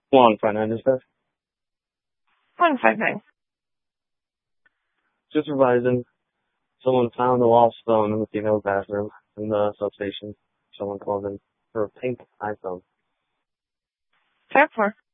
159 dispatch. 159. Just revising. Someone found a lost phone in the female bathroom in the substation. Someone called in for a pink iPhone. 10-4.